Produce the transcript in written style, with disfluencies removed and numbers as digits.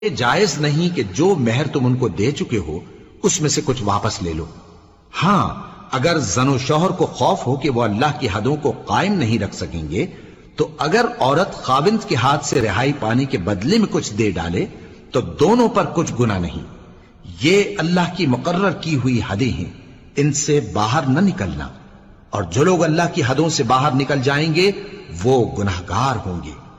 जायज नहीं कि जो मेहर तुम उनको दे चुके हो उसमें से कुछ वापस ले लो। हां, अगर जनो शौहर को खौफ हो कि वो अल्लाह की हदों को कायम नहीं रख सकेंगे, तो अगर औरत खाविंद के हाथ से रिहाई पाने के बदले में कुछ दे डाले तो दोनों पर कुछ गुनाह नहीं। ये अल्लाह की मुकर्रर की हुई हदें हैं, इनसे बाहर न निकलना, और जो लोग अल्लाह की हदों से बाहर निकल जाएंगे वो गुनाहगार होंगे।